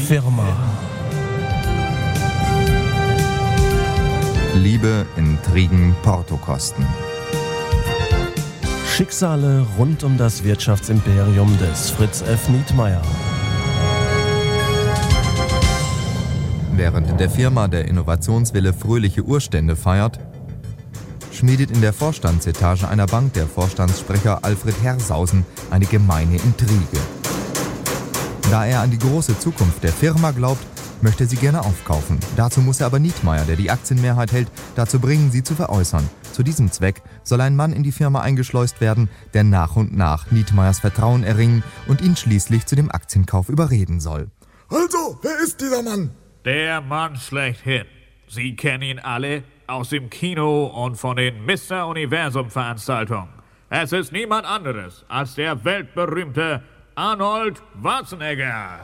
Firma. Liebe, Intrigen, Portokosten. Schicksale rund um das Wirtschaftsimperium des Fritz F. Nietmeyer. Während in der Firma der Innovationswille fröhliche Urstände feiert, schmiedet in der Vorstandsetage einer Bank der Vorstandssprecher Alfred Hersausen eine gemeine Intrige. Da er an die große Zukunft der Firma glaubt, möchte er sie gerne aufkaufen. Dazu muss er aber Nietmeyer, der die Aktienmehrheit hält, dazu bringen, sie zu veräußern. Zu diesem Zweck soll ein Mann in die Firma eingeschleust werden, der nach und nach Nietmeyers Vertrauen erringen und ihn schließlich zu dem Aktienkauf überreden soll. Also, wer ist dieser Mann? Der Mann schlechthin. Sie kennen ihn alle aus dem Kino und von den Mr. Universum-Veranstaltungen. Es ist niemand anderes als der weltberühmte Arnold Schwarzenegger.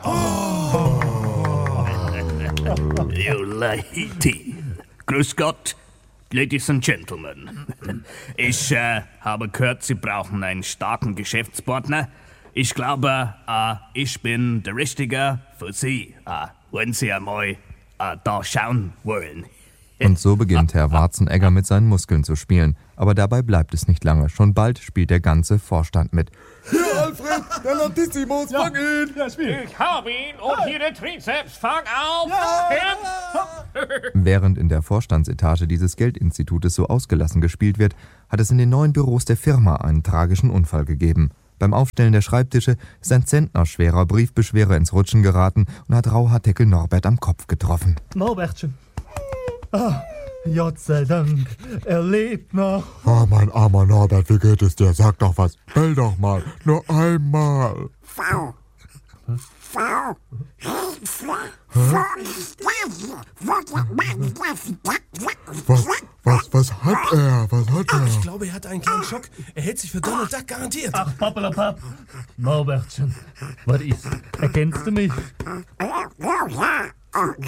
You lady. Grüß Gott, Ladies and Gentlemen. Ich habe gehört, Sie brauchen einen starken Geschäftspartner. Ich glaube, ich bin der Richtige für Sie, wenn Sie einmal da schauen wollen. Und so beginnt Herr Schwarzenegger mit seinen Muskeln zu spielen. Aber dabei bleibt es nicht lange. Schon bald spielt der ganze Vorstand mit. Hier, Alfred, der Latissimus, fang ihn! Ich hab ihn und hier der Trizeps, fang auf! Während in der Vorstandsetage dieses Geldinstitutes so ausgelassen gespielt wird, hat es in den neuen Büros der Firma einen tragischen Unfall gegeben. Beim Aufstellen der Schreibtische ist ein zentnerschwerer Briefbeschwerer ins Rutschen geraten und hat Rauhaardeckel Norbert am Kopf getroffen. Norbertchen. Gott sei Dank, er lebt noch. Oh, mein armer Norbert, wie geht es dir? Sag doch was. Bell doch mal. Nur einmal. Was hat er? Ich glaube, er hat einen kleinen Schock. Er hält sich für Donald Duck garantiert. Ach, Pappelapapp. Norbertchen, was ist? Erkennst du mich? Ach,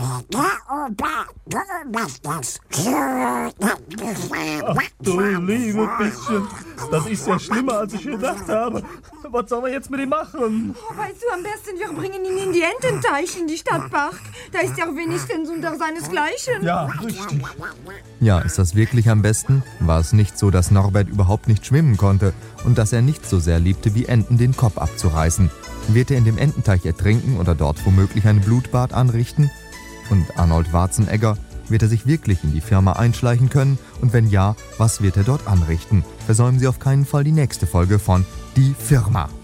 du liebe bisschen. Das ist ja schlimmer, als ich gedacht habe. Was sollen wir jetzt mit ihm machen? Oh, weißt du, am besten wir bringen ihn in die Ententeich, in die Stadtpark. Da ist er wenigstens unter seinesgleichen. Ja, richtig. Ja, ist das wirklich am besten? War es nicht so, dass Norbert überhaupt nicht schwimmen konnte und dass er nicht so sehr liebte, wie Enten den Kopf abzureißen? Wird er in dem Ententeich ertrinken oder dort womöglich ein Blutbad anrichten? Und Arnold Schwarzenegger, wird er sich wirklich in die Firma einschleichen können? Und wenn ja, was wird er dort anrichten? Versäumen Sie auf keinen Fall die nächste Folge von Die Firma.